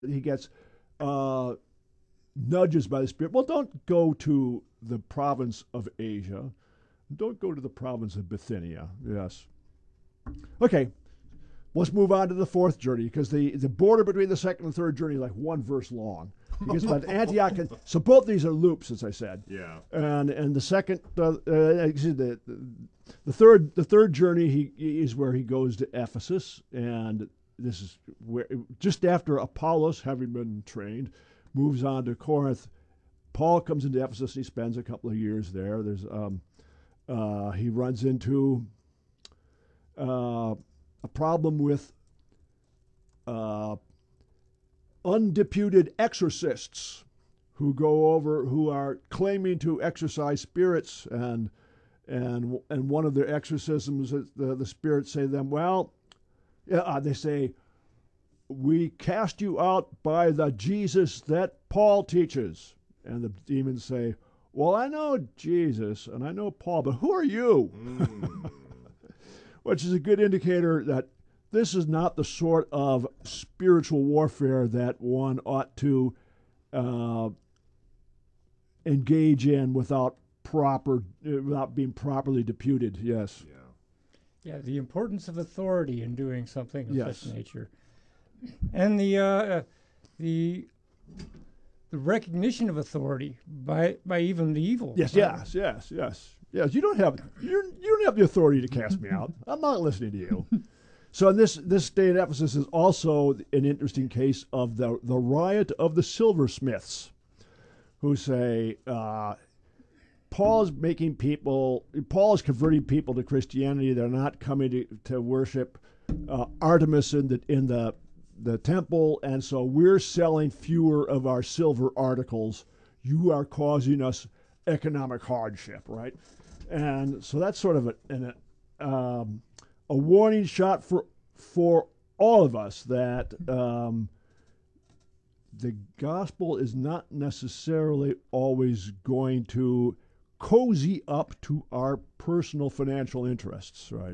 he gets nudges by the Spirit. Well, don't go to the province of Asia. Don't go to the province of Bithynia. Yes. Okay. Let's move on to the fourth journey, because the border between the second and third journey is like one verse long. Because about Antioch, so both these are loops, as I said. Yeah. And the second, the third journey is where he goes to Ephesus, and this is where just after Apollos, having been trained, moves on to Corinth. Paul comes into Ephesus. And he spends a couple of years there. There's he runs into a problem with undeputed exorcists who are claiming to exorcise spirits, and one of their exorcisms, the spirits say to them, well, they say, we cast you out by the Jesus that Paul teaches. And the demons say, well, I know Jesus and I know Paul, but who are you? Which is a good indicator that this is not the sort of spiritual warfare that one ought to engage in without being properly deputed. Yes. Yeah, the importance of authority in doing something of Yes. such nature, and the recognition of authority by even the evil. Yes. You don't have the authority to cast me out. I'm not listening to you. So in this stay at Ephesus is also an interesting case of the riot of the silversmiths, who say Paul is converting people to Christianity. They're not coming to worship Artemis in the temple, and so we're selling fewer of our silver articles. You are causing us economic hardship, right? And so that's sort of a warning shot for all of us that the gospel is not necessarily always going to cozy up to our personal financial interests, right?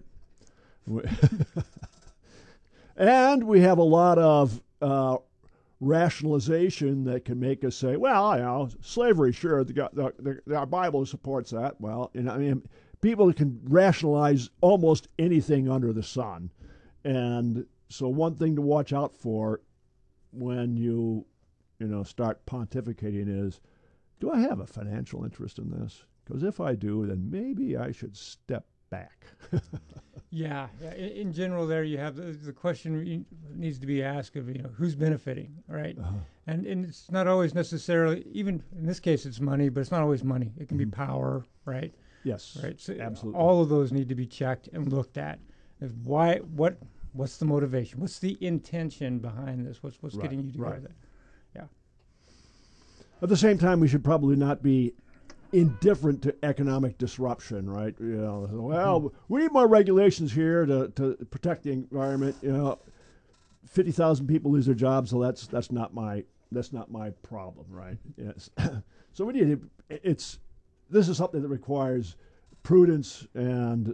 And we have a lot of rationalization that can make us say, well, slavery, sure, our Bible supports that. Well, people can rationalize almost anything under the sun. And so one thing to watch out for when you start pontificating is, do I have a financial interest in this? Because if I do, then maybe I should step back. Yeah. In general, there you have the question needs to be asked of who's benefiting, right? Uh-huh. And it's not always necessarily, even in this case, it's money, but it's not always money. It can be power, right? Yes, right. So absolutely. All of those need to be checked and looked at. What's the motivation? What's the intention behind this? What's getting you to go there? Yeah. At the same time, we should probably not be indifferent to economic disruption, right? We need more regulations here to protect the environment. 50,000 people lose their jobs, so that's not my problem, right? Yes. So we need this is something that requires prudence and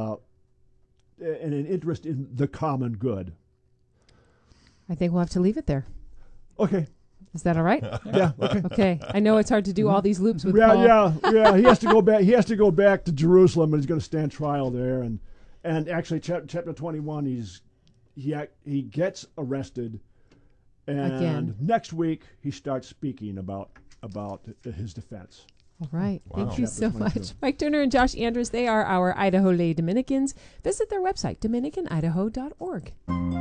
an interest in the common good. I think we'll have to leave it there. Okay. Is that all right? Yeah. Okay. Okay. I know it's hard to do all these loops with Paul. Yeah. He has to go back. He has to go back to Jerusalem, and he's going to stand trial there. And actually, chapter 21, he gets arrested, and again. Next week he starts speaking about his defense. All right. Wow. Thank you so Chapter much. 22. Mike Turner and Josh Andrews, they are our Idaho Lay Dominicans. Visit their website, dominicanidaho.org.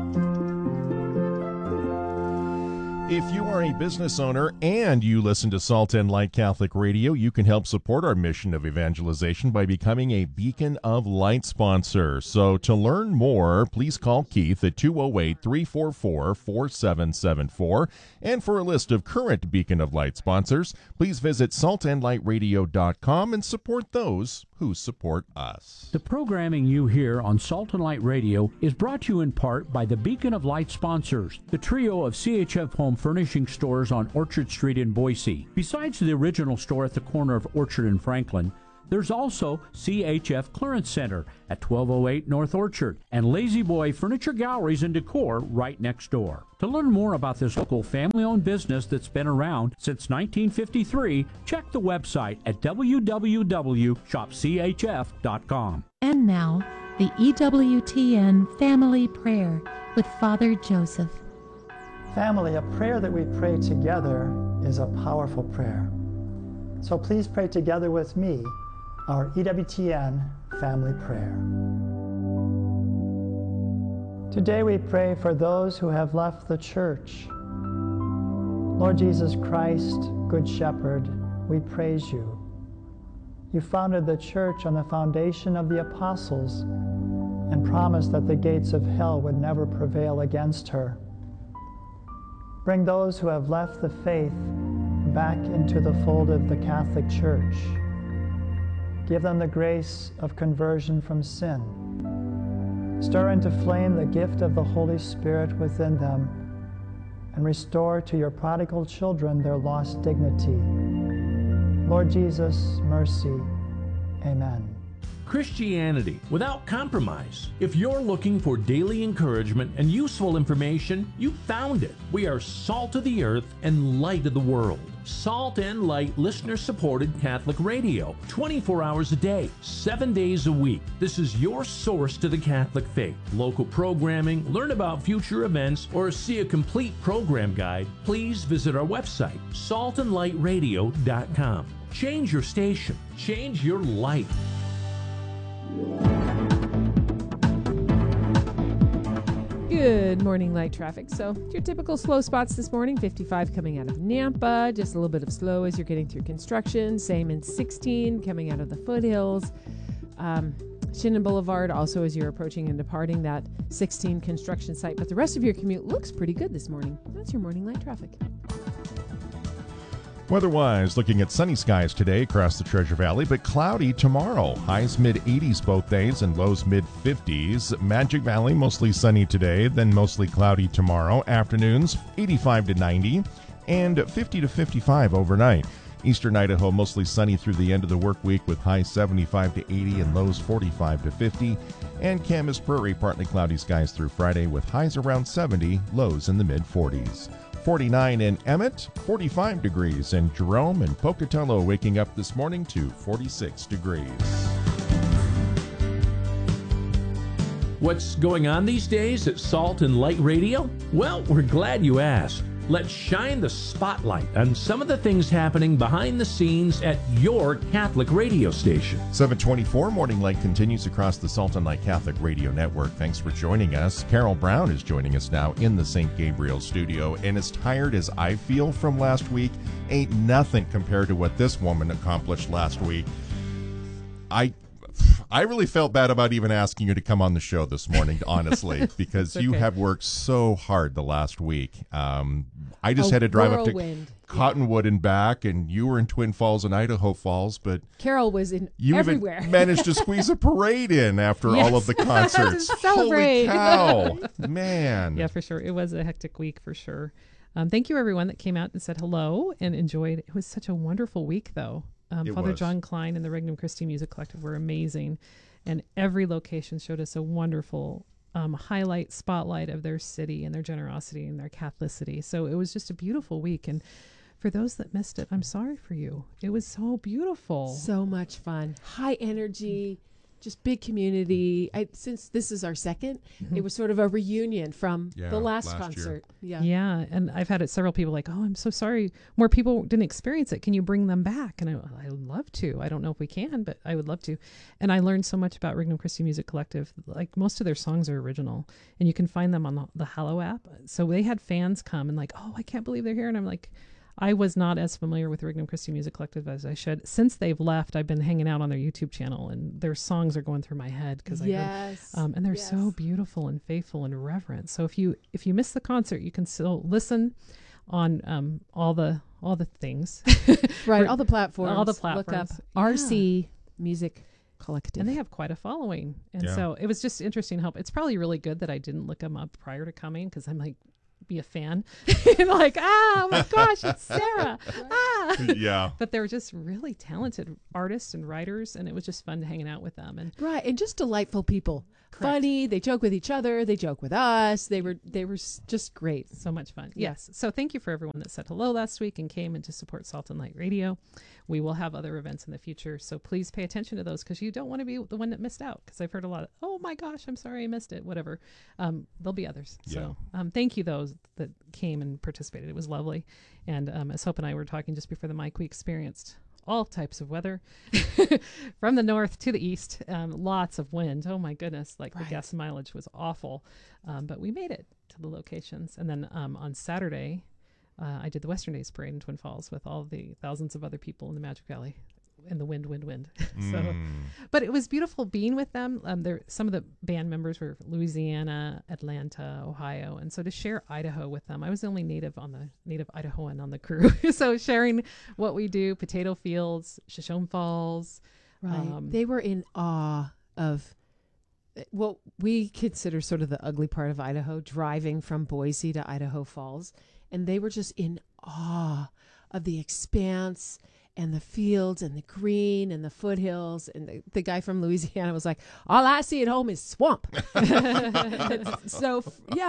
If you are a business owner and you listen to Salt and Light Catholic Radio, you can help support our mission of evangelization by becoming a Beacon of Light sponsor. So to learn more, please call Keith at 208-344-4774. And for a list of current Beacon of Light sponsors, please visit saltandlightradio.com and support those who support us. The programming you hear on Salt and Light Radio is brought to you in part by the Beacon of Light sponsors, the trio of CHF Home Furnishing stores on Orchard Street in Boise. Besides the original store at the corner of Orchard and Franklin, There's also CHF Clearance Center at 1208 North Orchard and Lazy Boy Furniture Galleries and Decor right next door. To learn more about this local family-owned business that's been around since 1953, check the website at www.shopchf.com. And now, the EWTN Family Prayer with Father Joseph. Family, a prayer that we pray together is a powerful prayer. So please pray together with me our EWTN Family Prayer. Today we pray for those who have left the church. Lord Jesus Christ, Good Shepherd, we praise you. You founded the church on the foundation of the apostles and promised that the gates of hell would never prevail against her. Bring those who have left the faith back into the fold of the Catholic Church. Give them the grace of conversion from sin. Stir into flame the gift of the Holy Spirit within them and restore to your prodigal children their lost dignity. Lord Jesus, mercy. Amen. Christianity without compromise. If you're looking for daily encouragement and useful information, you found it. We are salt of the earth and light of the world. Salt and Light listener-supported Catholic radio, 24 hours a day, 7 days a week. This is your source to the Catholic faith. Local programming, learn about future events, or see a complete program guide, please visit our website, saltandlightradio.com. Change your station. Change your life. Good morning, light traffic. So your typical slow spots this morning, 55 coming out of Nampa, just a little bit of slow as you're getting through construction. Same in 16 coming out of the foothills. Shinnon Boulevard also as you're approaching and departing that 16 construction site. But the rest of your commute looks pretty good this morning. That's your morning light traffic. Weather-wise, looking at sunny skies today across the Treasure Valley, but cloudy tomorrow. Highs mid-80s both days and lows mid-50s. Magic Valley, mostly sunny today, then mostly cloudy tomorrow. Afternoons, 85 to 90 and 50 to 55 overnight. Eastern Idaho, mostly sunny through the end of the work week with highs 75 to 80 and lows 45 to 50. And Camas Prairie, partly cloudy skies through Friday with highs around 70, lows in the mid-40s. 49 in Emmett, 45 degrees, and Jerome and Pocatello waking up this morning to 46 degrees. What's going on these days at Salt and Light Radio? Well, we're glad you asked. Let's shine the spotlight on some of the things happening behind the scenes at your Catholic radio station. 724 Morning Light continues across the Salt and Light Catholic Radio Network. Thanks for joining us. Carol Brown is joining us now in the St. Gabriel studio. And as tired as I feel from last week, ain't nothing compared to what this woman accomplished last week. I really felt bad about even asking you to come on the show this morning, honestly, because you have worked so hard the last week. I just had to drive up to Cottonwood and back, and you were in Twin Falls and Idaho Falls, but Carol was in everywhere. Even managed to squeeze a parade in after all of the concerts. Celebrate. Holy cow, man! Yeah, for sure. It was a hectic week for sure. Thank you, everyone that came out and said hello and enjoyed. It was such a wonderful week, though. Father John Klein and the Regnum Christi Music Collective were amazing, and every location showed us a wonderful spotlight of their city and their generosity and their Catholicity. So it was just a beautiful week, and for those that missed it, I'm sorry for you. It was so beautiful. So much fun. High energy, just big community. Since this is our second, it was sort of a reunion from the last concert. Yeah, and I've had several people like, oh, I'm so sorry. More people didn't experience it. Can you bring them back? And I would love to. I don't know if we can, but I would love to. And I learned so much about Regnum Christi Music Collective. Like, most of their songs are original, and you can find them on the Hallow app. So they had fans come and like, oh, I can't believe they're here. And I'm like, I was not as familiar with Regnum Christi Music Collective as I should. Since they've left, I've been hanging out on their YouTube channel, and their songs are going through my head because I heard, and they're so beautiful and faithful and reverent. So if you miss the concert, you can still listen on all the things, right? All the platforms. Look up RC Music Collective, and they have quite a following. And so it was just interesting help. It's probably really good that I didn't look them up prior to coming, because I'm like, be a fan. Like, oh my gosh, it's Sarah. Yeah. But they were just really talented artists and writers, and it was just fun hanging out with them. And Right, and just delightful people. Correct. Funny, they joke with each other, they joke with us. They were just great. so much fun. Yeah. Yes. So thank you for everyone that said hello last week and came in to support Salt and Light Radio. We will have other events in the future, so please pay attention to those, because you don't want to be the one that missed out. Because I've heard a lot of, oh my gosh, I'm sorry I missed it, whatever. There'll be others. So thank you those that came and participated. It was lovely. And as Hope and I were talking just before the mic, we experienced all types of weather from the north to the east. Lots of wind. Oh my goodness. Like the gas mileage was awful. But we made it to the locations. And then on Saturday, I did the Western Days Parade in Twin Falls with all the thousands of other people in the Magic Valley. And the wind. So, but it was beautiful being with them. Some of the band members were Louisiana, Atlanta, Ohio, and so to share Idaho with them, I was the only native Idahoan on the crew. So sharing what we do, potato fields, Shoshone Falls, They were in awe of what we consider sort of the ugly part of Idaho, driving from Boise to Idaho Falls, and they were just in awe of the expanse and the fields and the green and the foothills. And the guy from Louisiana was like, all I see at home is swamp. So,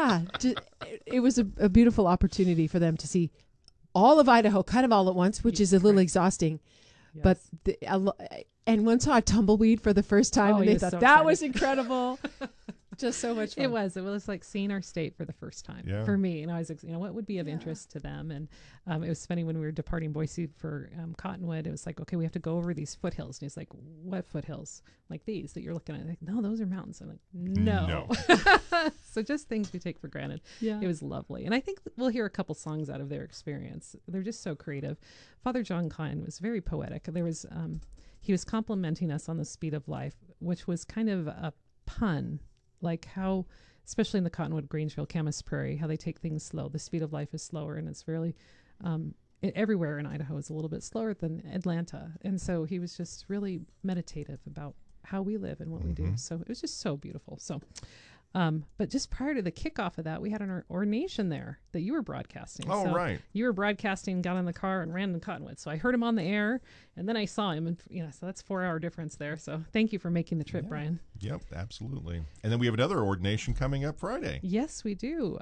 it was a beautiful opportunity for them to see all of Idaho kind of all at once, which is a little exhausting. Yes. But and one saw a tumbleweed for the first time, and they thought that was incredible. Just so much fun. It was like seeing our state for the first time for me. And I was, what would be of interest to them? And it was funny when we were departing Boise for Cottonwood. It was like, okay, we have to go over these foothills. And he's like, what foothills? Like these that you're looking at? Like, no, those are mountains. I'm like, no. So just things we take for granted. Yeah. It was lovely. And I think we'll hear a couple songs out of their experience. They're just so creative. Father John Klein was very poetic. There was, he was complimenting us on the speed of life, which was kind of a pun. Like how, especially in the Cottonwood, Grangeville, Camas Prairie, how they take things slow. The speed of life is slower, and it's really everywhere in Idaho is a little bit slower than Atlanta. And so he was just really meditative about how we live and what we do. So it was just so beautiful. So, but just prior to the kickoff of that, we had an ordination there that you were broadcasting. Oh, so right. You were broadcasting, got in the car and ran to Cottonwood. So I heard him on the air, and then I saw him, and so that's 4-hour difference there. So thank you for making the trip, Brian. Yep, absolutely. And then we have another ordination coming up Friday. Yes, we do.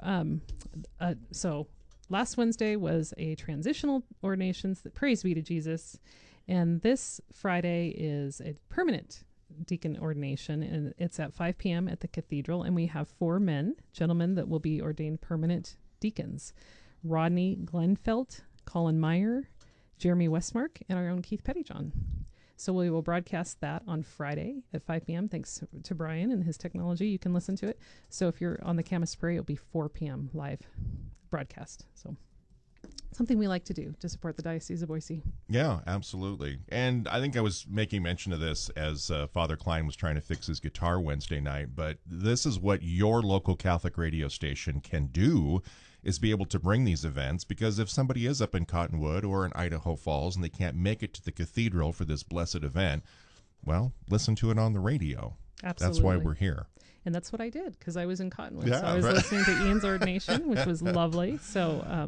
So last Wednesday was a transitional ordination. Praise be to Jesus. And this Friday is a permanent deacon ordination, and it's at 5 p.m. at the cathedral, and we have 4 gentlemen that will be ordained permanent deacons: Rodney Glenfelt, Colin Meyer, Jeremy Westmark, and our own Keith Pettyjohn. So we will broadcast that on Friday at 5 p.m. Thanks to Brian and his technology. You can listen to it. So if you're on the Camas Prairie, it'll be 4 p.m. live broadcast. So something we like to do to support the Diocese of Boise. Yeah, absolutely. And I think I was making mention of this as Father Klein was trying to fix his guitar Wednesday night, but this is what your local Catholic radio station can do, is be able to bring these events, because if somebody is up in Cottonwood or in Idaho Falls and they can't make it to the cathedral for this blessed event, well, listen to it on the radio. Absolutely. That's why we're here. And that's what I did, because I was in Cottonwood. Yeah, so I was listening to Ian's ordination, which was lovely. So,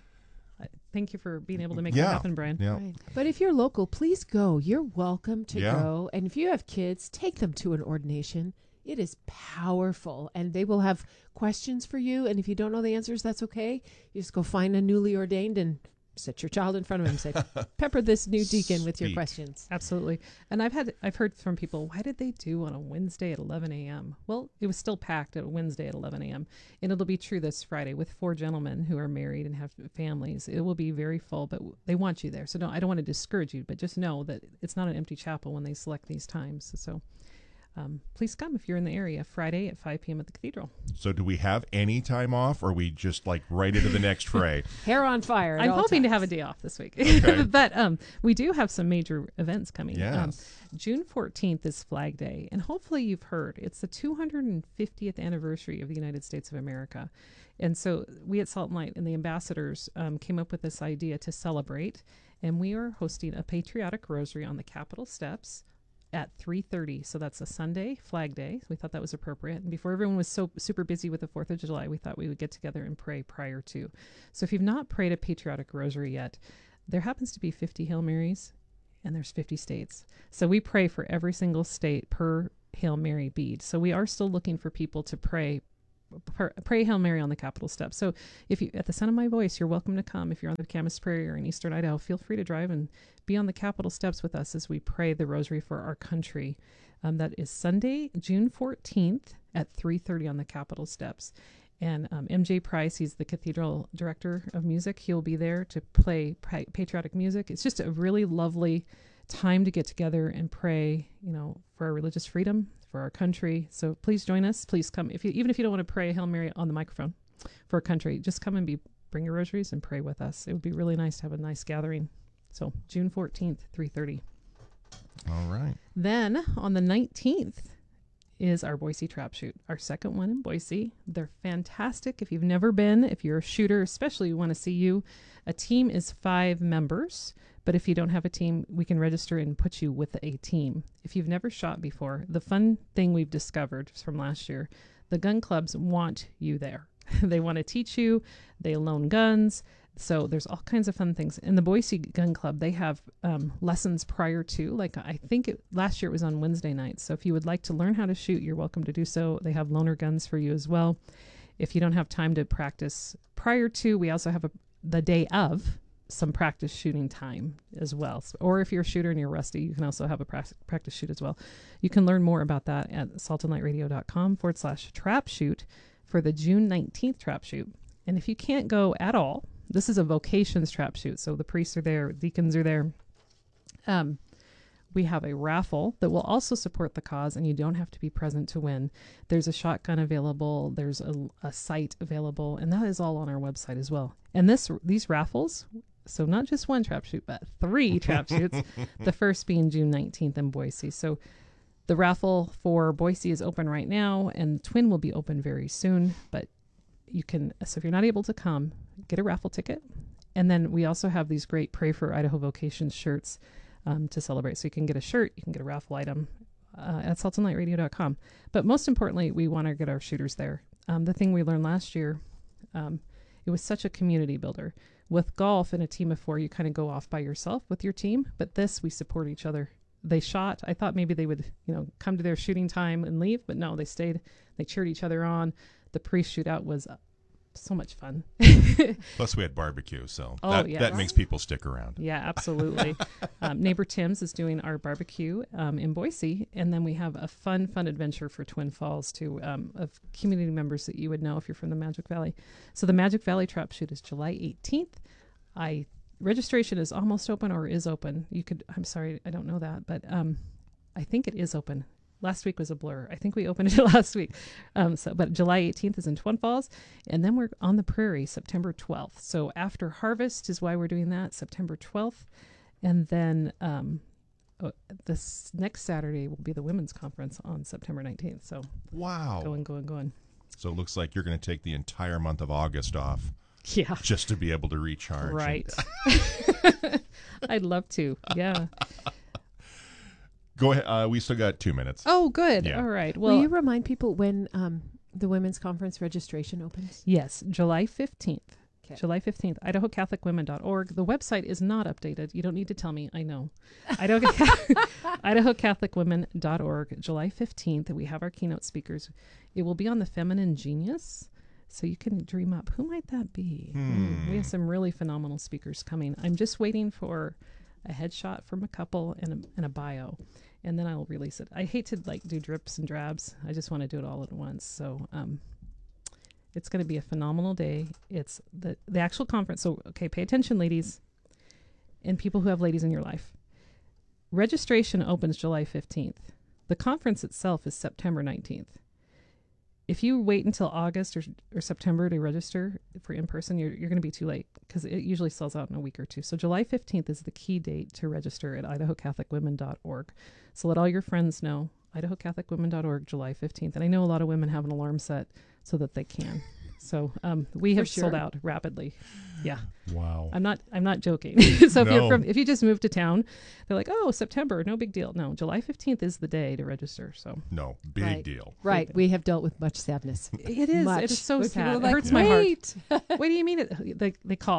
thank you for being able to make that happen, Brian. Yeah. Right. But if you're local, please go. You're welcome to Yeah. go. And if you have kids, take them to an ordination. It is powerful, and they will have questions for you. And if you don't know the answers, that's okay. You just go find a newly ordained and sit your child in front of him and say, pepper this new deacon with your questions. Absolutely. And I've heard from people, why did they do on a Wednesday at 11 a.m.? Well, it was still packed at Wednesday at 11 a.m. And it'll be true this Friday with 4 gentlemen who are married and have families. It will be very full, but they want you there. So I don't want to discourage you, but just know that it's not an empty chapel when they select these times. So please come if you're in the area, Friday at 5 p.m. at the cathedral. So do we have any time off, or are we just like right into the next fray? Hair on fire. I'm hoping to have a day off this week. Okay. But we do have some major events coming. Yes. June 14th is Flag Day, and hopefully you've heard it's the 250th anniversary of the United States of America. And so we at Salt and Light and the ambassadors came up with this idea to celebrate, and we are hosting a patriotic rosary on the Capitol steps at 3:30. So that's a Sunday, Flag Day. We thought that was appropriate. And before everyone was so super busy with the 4th of July, we thought we would get together and pray prior to. So if you've not prayed a patriotic rosary yet, there happens to be 50 Hail Marys, and there's 50 states. So we pray for every single state per Hail Mary bead. So we are still looking for people to pray Hail Mary on the Capitol steps. So if you, at the sound of my voice, you're welcome to come. If you're on the Camas Prairie or in Eastern Idaho, feel free to drive and be on the Capitol steps with us as we pray the rosary for our country. That is Sunday, June 14th at 3:30 on the Capitol steps. And MJ Price, he's the cathedral director of music. He'll be there to play patriotic music. It's just a really lovely time to get together and pray, for our religious freedom, for our country. So please join us. Please come. Even if you don't want to pray a Hail Mary on the microphone for our country, just come and bring your rosaries and pray with us. It would be really nice to have a nice gathering. So June 14th, 3:30. All right. Then on the 19th is our Boise Trap Shoot, our second one in Boise. They're fantastic. If you've never been, if you're a shooter, especially we want to see you. A team is 5 members, but if you don't have a team, we can register and put you with a team. If you've never shot before, the fun thing we've discovered from last year, the gun clubs want you there. They want to teach you. They loan guns. So there's all kinds of fun things. In the Boise Gun Club, they have lessons prior to, I think last year it was on Wednesday nights. So if you would like to learn how to shoot, you're welcome to do so. They have loaner guns for you as well. If you don't have time to practice prior to, we also have the day of some practice shooting time as well. Or if you're a shooter and you're rusty, you can also have a practice shoot as well. You can learn more about that at saltandlightradio.com/trap shoot for the June 19th trap shoot. And if you can't go at all, this is a vocations trap shoot. So the priests are there, deacons are there. We have a raffle that will also support the cause, and you don't have to be present to win. There's a shotgun available. There's a site available, and that is all on our website as well. And these raffles, so not just one trap shoot, but 3 trap shoots, the first being June 19th in Boise. So the raffle for Boise is open right now, and Twin will be open very soon, but so if you're not able to come, get a raffle ticket. And then we also have these great Pray for Idaho Vocations shirts to celebrate. So you can get a shirt, you can get a raffle item at saltandlightradio.com. But most importantly, we want to get our shooters there. The thing we learned last year, it was such a community builder. With golf in a team of 4, you kind of go off by yourself with your team. But this, we support each other. They shot. I thought maybe they would, come to their shooting time and leave. But no, they stayed. They cheered each other on. The pre-shootout was so much fun. Plus we had barbecue, so yes. that makes people stick around. Yeah, absolutely. Neighbor Tim's is doing our barbecue in Boise, and then we have a fun adventure for Twin Falls too, of community members that you would know if you're from the Magic Valley. So the Magic Valley Trap Shoot is July 18th. Registration is almost open or is open. I'm sorry, I don't know that, but I think it is open. Last week was a blur. I think we opened it last week. But July 18th is in Twin Falls. And then we're on the prairie September 12th. So after harvest is why we're doing that, September 12th. And then this next Saturday will be the women's conference on September 19th. So wow. Going. So it looks like you're going to take the entire month of August off. Yeah. Just to be able to recharge. Right. I'd love to. Yeah. Go ahead. We still got 2 minutes. Oh, good. Yeah. All right. Well, will you remind people when the women's conference registration opens? Yes, July 15th. Okay. July 15th, IdahoCatholicWomen.org. The website is not updated. You don't need to tell me. I know. IdahoCatholicWomen.org, July 15th. We have our keynote speakers. It will be on the feminine genius. So you can dream up. Who might that be? We have some really phenomenal speakers coming. I'm just waiting for a headshot from a couple and a bio, and then I'll release it. I hate to do drips and drabs. I just want to do it all at once. So it's going to be a phenomenal day. It's the actual conference. So okay, pay attention, ladies, and people who have ladies in your life. Registration opens July 15th. The conference itself is September 19th. If you wait until August or September to register for in-person, you're going to be too late because it usually sells out in a week or 2. So July 15th is the key date to register at IdahoCatholicWomen.org. So let all your friends know, IdahoCatholicWomen.org, July 15th. And I know a lot of women have an alarm set so that they can. So we have sold out rapidly. Yeah. Wow. I'm not joking. So No. if you just moved to town, they're like, oh, September, no big deal. No, July 15th is the day to register. So No, big Right. deal. Right. We have dealt with much sadness. it is. Much. It is so When people sad. are It like, hurts my heart. "Wait." What do you mean? They call.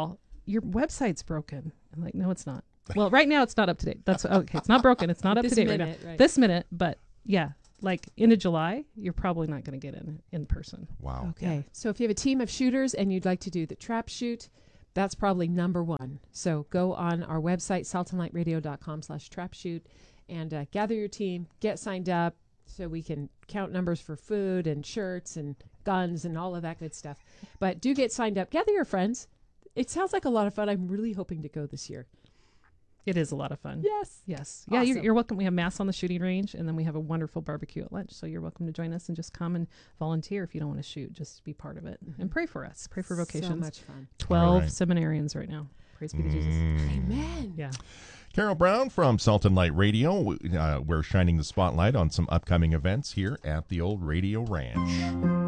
your website's broken. I'm like, no, it's not. Well, right now it's not up to date. That's okay. It's not broken. It's not up to date right now. Right. This minute, but yeah, like into July, you're probably not going to get in person. Wow. Okay. Yeah. So if you have a team of shooters and you'd like to do the trap shoot, that's probably number one. So go on our website, saltandlightradio.com/trap shoot, and gather your team, get signed up so we can count numbers for food and shirts and guns and all of that good stuff. But do get signed up. Gather your friends. It sounds like a lot of fun. I'm really hoping to go this year. It is a lot of fun. Yes. Yes. Yeah, Awesome. you're welcome. We have mass on the shooting range, and then we have a wonderful barbecue at lunch. So you're welcome to join us and just come and volunteer if you don't want to shoot. Just be part of it and pray for us. Pray for vocations. So much fun. 12 seminarians right now. Praise be to Jesus. Amen. Yeah. Carol Brown from Salt and Light Radio. We're shining the spotlight on some upcoming events here at the old Radio Ranch.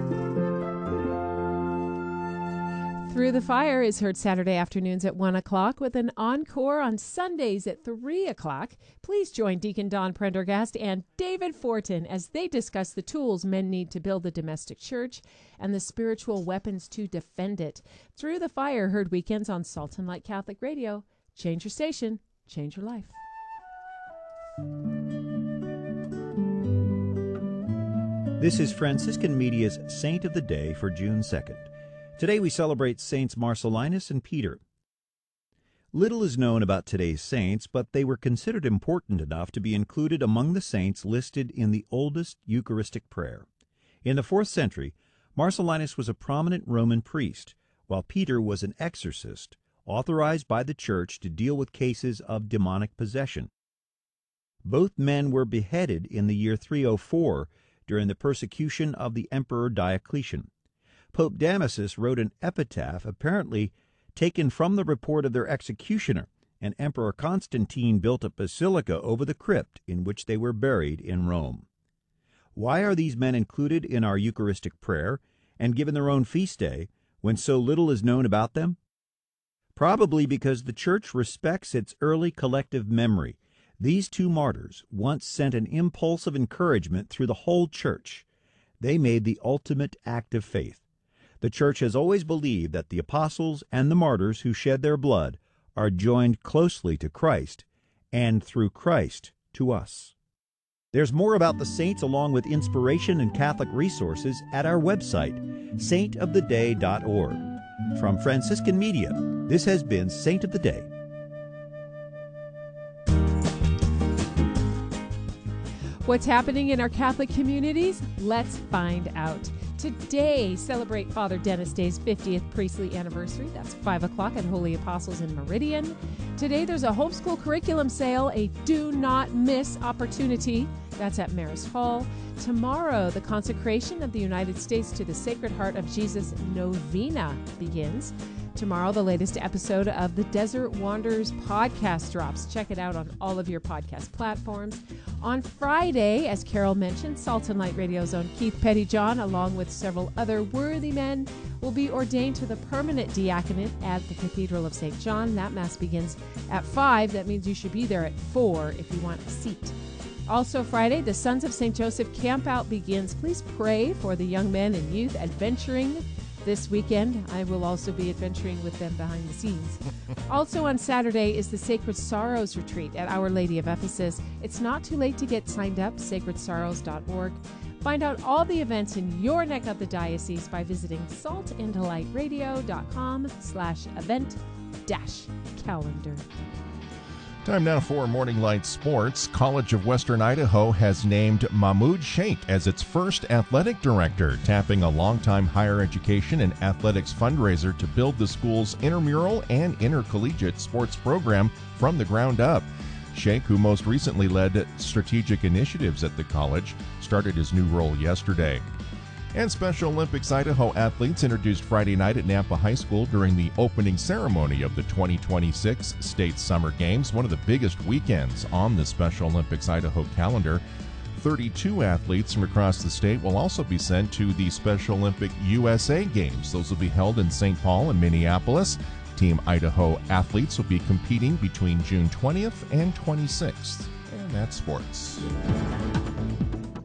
Through the Fire is heard Saturday afternoons at 1 o'clock with an encore on Sundays at 3 o'clock. Please join Deacon Don Prendergast and David Fortin as they discuss the tools men need to build the domestic church and the spiritual weapons to defend it. Through the Fire heard weekends on Salt and Light Catholic Radio. Change your station, change your life. This is Franciscan Media's Saint of the Day for June 2nd. Today we celebrate Saints Marcellinus and Peter. Little is known about today's saints, but they were considered important enough to be included among the saints listed in the oldest Eucharistic prayer. In the 4th century, Marcellinus was a prominent Roman priest, while Peter was an exorcist, authorized by the Church to deal with cases of demonic possession. Both men were beheaded in the year 304 during the persecution of the Emperor Diocletian. Pope Damasus wrote an epitaph apparently taken from the report of their executioner, and Emperor Constantine built a basilica over the crypt in which they were buried in Rome. Why are these men included in our Eucharistic prayer and given their own feast day when so little is known about them? Probably because the Church respects its early collective memory. These two martyrs once sent an impulse of encouragement through the whole Church. They made the ultimate act of faith. The Church has always believed that the apostles and the martyrs who shed their blood are joined closely to Christ, and through Christ to us. There's more about the saints along with inspiration and Catholic resources at our website, saintoftheday.org. From Franciscan Media, this has been Saint of the Day. What's happening in our Catholic communities? Let's find out. Today, celebrate Father Dennis Day's 50th priestly anniversary. That's 5 o'clock at Holy Apostles in Meridian. Today, there's a homeschool curriculum sale, a do not miss opportunity. That's at Marist Hall. Tomorrow, the consecration of the United States to the Sacred Heart of Jesus novena begins. Tomorrow, the latest episode of the Desert Wanderers podcast drops. Check it out on all of your podcast platforms. On Friday, as Carol mentioned, Salt and Light Radio's own Keith Pettyjohn, along with several other worthy men, will be ordained to the permanent diaconate at the Cathedral of St. John. That Mass begins at 5. That means you should be there at 4 if you want a seat. Also Friday, the Sons of St. Joseph Campout begins. Please pray for the young men and youth adventuring this weekend. I will also be adventuring with them behind the scenes. Also on Saturday is the Sacred Sorrows Retreat at Our Lady of Ephesus. It's not too late to get signed up, sacredsorrows.org. Find out all the events in your neck of the diocese by visiting saltandlightradio.com/event-calendar. Time now for Morning Light Sports. College of Western Idaho has named Mahmoud Sheikh as its first athletic director, tapping a longtime higher education and athletics fundraiser to build the school's intramural and intercollegiate sports program from the ground up. Sheikh, who most recently led strategic initiatives at the college, started his new role yesterday. And Special Olympics Idaho athletes introduced Friday night at Nampa High School during the opening ceremony of the 2026 State Summer Games, one of the biggest weekends on the Special Olympics Idaho calendar. 32 athletes from across the state will also be sent to the Special Olympic USA Games. Those will be held in St. Paul and Minneapolis. Team Idaho athletes will be competing between June 20th and 26th. And that's sports.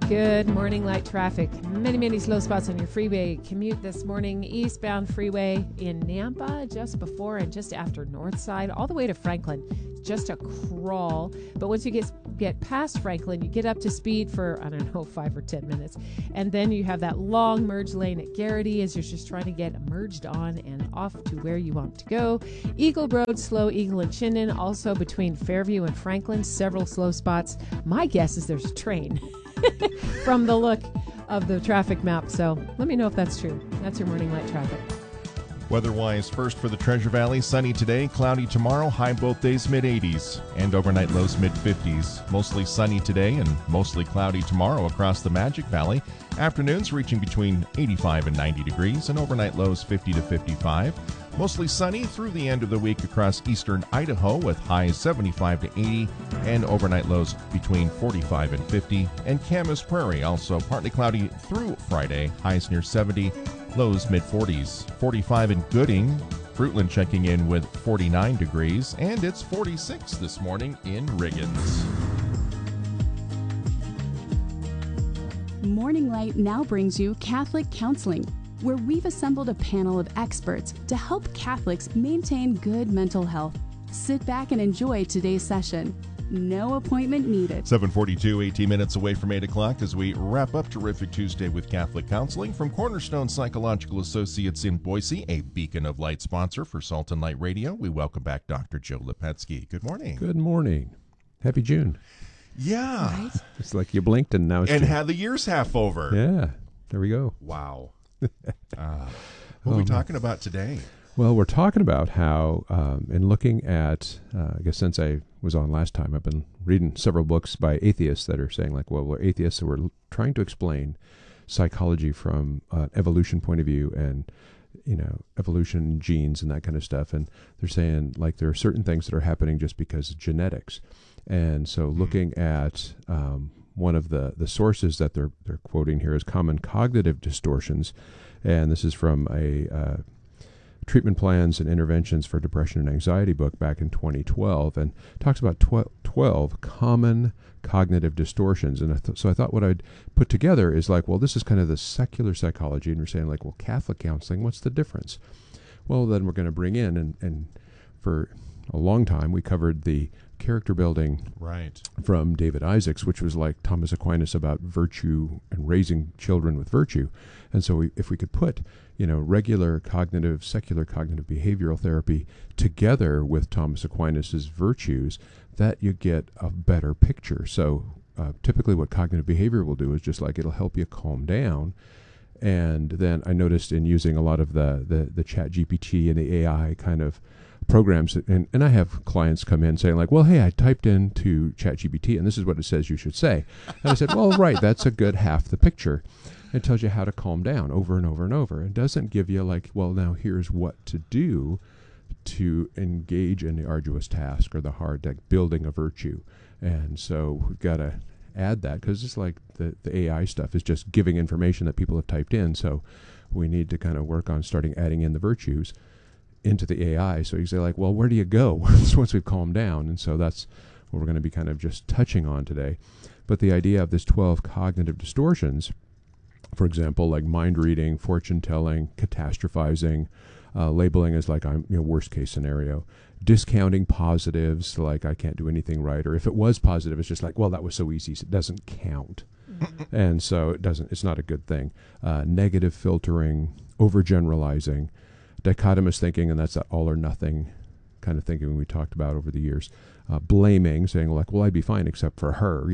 Good morning, light traffic. Many slow spots on your freeway commute this morning. Eastbound freeway in Nampa, just before and just after Northside, all the way to Franklin. Just a crawl. But once you get past Franklin, you get up to speed for, 5 or 10 minutes. And then you have that long merge lane at Garrity as you're just trying to get merged on and off to where you want to go. Eagle Road, slow, Eagle and Chinden. Also between Fairview and Franklin, several slow spots. My guess is there's a train. From the look of the traffic map. So let me know if that's true. That's your morning light traffic. Weather-wise, first for the Treasure Valley, sunny today, cloudy tomorrow, high both days mid-80s, and overnight lows mid-50s. Mostly sunny today and mostly cloudy tomorrow across the Magic Valley. Afternoons reaching between 85 and 90 degrees, and overnight lows 50 to 55. Mostly sunny through the end of the week across eastern Idaho with highs 75 to 80 and overnight lows between 45 and 50. And Camas Prairie also partly cloudy through Friday, highs near 70, lows mid-40s. 45 in Gooding, Fruitland checking in with 49 degrees, and it's 46 this morning in Riggins. Morning Light now brings you Catholic Counseling, where we've assembled a panel of experts to help Catholics maintain good mental health. Sit back and enjoy today's session. No appointment needed. 7:42, 18 minutes away from 8 o'clock as we wrap up Terrific Tuesday with Catholic Counseling. From Cornerstone Psychological Associates in Boise, a beacon of light sponsor for Salt and Light Radio, we welcome back Dr. Joe Lepetsky. Good morning. Good morning. Happy June. Yeah. Right? It's like you blinked and now it's And June. had the year's half over. Yeah, there we go. Wow. What are we talking about today? Well, we're talking about how, in looking at, I guess since I was on last time, I've been reading several books by atheists that are saying, like, well, we're atheists, so we're trying to explain psychology from an evolution point of view and, evolution, genes, and that kind of stuff. And they're saying, like, there are certain things that are happening just because of genetics. And so looking at one of the sources that they're quoting here is Common Cognitive Distortions, and this is from a Treatment Plans and Interventions for Depression and Anxiety book back in 2012, and talks about 12 common cognitive distortions. And so I thought what I'd put together is like, well, this is kind of the secular psychology, and we're saying like, well, Catholic counseling, what's the difference? Well, then we're going to bring in, and for a long time we covered the character building from David Isaacs, which was like Thomas Aquinas about virtue and raising children with virtue. And so if we could put, regular secular cognitive behavioral therapy together with Thomas Aquinas's virtues, that you get a better picture. So typically what cognitive behavior will do is just like it'll help you calm down. And then I noticed in using a lot of the Chat GPT and the AI kind of programs, and I have clients come in saying like, well, hey, I typed into ChatGPT and this is what it says you should say. And I said, well, right, that's a good half the picture. It tells you how to calm down over and over and over. It doesn't give you like, well, now here's what to do to engage in the arduous task or the hard, like building a virtue. And so we've got to add that because it's like the AI stuff is just giving information that people have typed in. So we need to kind of work on starting adding in the virtues into the AI. So you say like, well, where do you go once we've calmed down? And so that's what we're going to be kind of just touching on today. But the idea of this 12 cognitive distortions, for example, like mind reading, fortune telling, catastrophizing, labeling as like I'm worst case scenario, discounting positives, like I can't do anything right, or if it was positive, it's just like, well, that was so easy, so it doesn't count. And so it's not a good thing. Negative filtering, overgeneralizing, dichotomous thinking, and that's that all or nothing kind of thinking we talked about over the years. Blaming, saying like, well, I'd be fine except for her,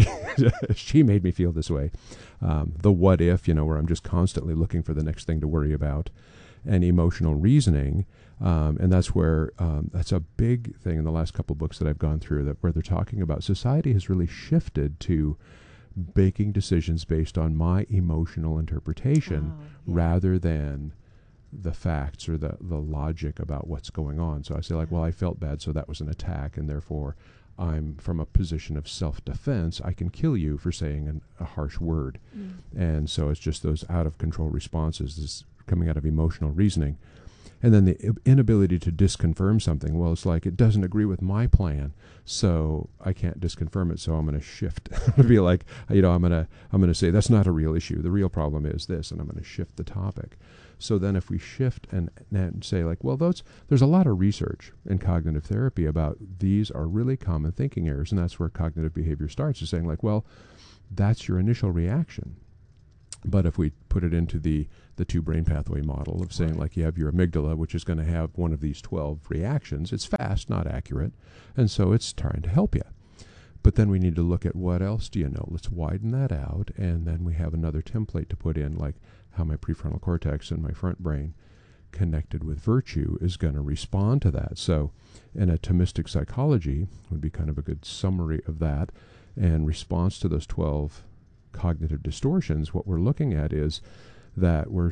she made me feel this way. The what if, where I'm just constantly looking for the next thing to worry about. And emotional reasoning, and that's where that's a big thing in the last couple of books that I've gone through, where they're talking about society has really shifted to making decisions based on my emotional interpretation rather than the facts or the logic about what's going on. So I say like, well, I felt bad, so that was an attack, and therefore I'm from a position of self-defense. I can kill you for saying a harsh word. And so it's just those out-of-control responses, this coming out of emotional reasoning. And then the inability to disconfirm something. Well, it's like, it doesn't agree with my plan, so I can't disconfirm it, so I'm going to shift. To be like, I'm going to say that's not a real issue. The real problem is this, and I'm going to shift the topic. So then if we shift and say like, well, there's a lot of research in cognitive therapy about these are really common thinking errors, and that's where cognitive behavior starts, is saying like, well, that's your initial reaction. But if we put it into the two brain pathway model of saying like you have your amygdala, which is going to have one of these 12 reactions, it's fast, not accurate, and so it's trying to help you. But then we need to look at what else do you know? Let's widen that out, and then we have another template to put in, like how my prefrontal cortex and my front brain connected with virtue is going to respond to that. So in a Thomistic psychology would be kind of a good summary of that. And response to those 12 cognitive distortions, what we're looking at is that we're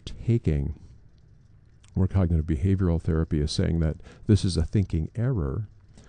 cognitive behavioral therapy is saying that this is a thinking error.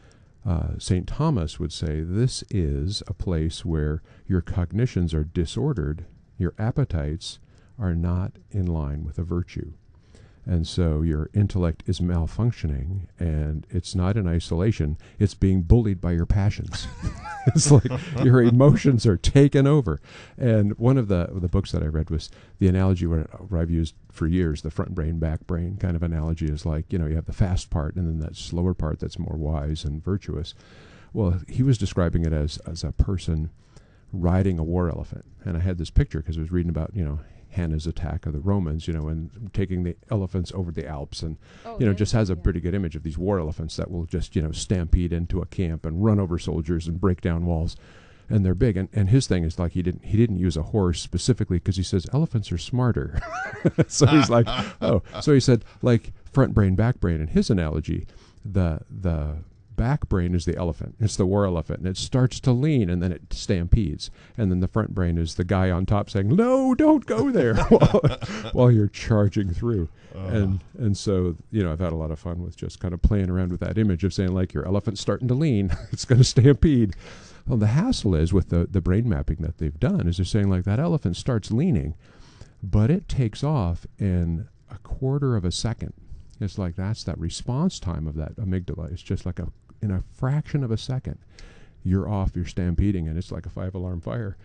St. Thomas would say this is a place where your cognitions are disordered, your appetites are not in line with a virtue. And so your intellect is malfunctioning, and it's not in isolation, it's being bullied by your passions. It's like your emotions are taken over. And one of the books that I read was the analogy where I've used for years, the front brain, back brain kind of analogy is like, you have the fast part and then that slower part that's more wise and virtuous. Well, he was describing it as a person riding a war elephant. And I had this picture because I was reading about, Hannah's attack of the Romans, and taking the elephants over the Alps, and just has a pretty good image of these war elephants that will just stampede into a camp and run over soldiers and break down walls, and they're big. And his thing is like he didn't use a horse specifically because he says elephants are smarter. So he's like, so he said like front brain, back brain. In his analogy, the back brain is the elephant. It's the war elephant, and it starts to lean, and then it stampedes. And then the front brain is the guy on top saying, "No, don't go there," while you're charging through. And so I've had a lot of fun with just kind of playing around with that image of saying like your elephant's starting to lean, it's going to stampede. Well, the hassle is with the brain mapping that they've done is they're saying like that elephant starts leaning, but it takes off in a quarter of a second. It's like that's that response time of that amygdala. It's just like in a fraction of a second, you're off, you're stampeding, and it's like a 5-alarm fire.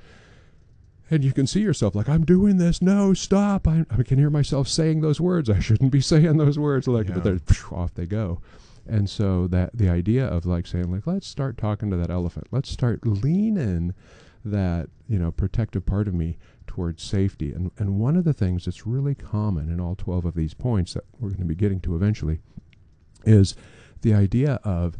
And you can see yourself like, I'm doing this, no, stop. I can hear myself saying those words. I shouldn't be saying those words. But they're off they go. And so that the idea of like saying like, let's start talking to that elephant. Let's start leaning that, protective part of me towards safety. And one of the things that's really common in all 12 of these points that we're going to be getting to eventually is the idea of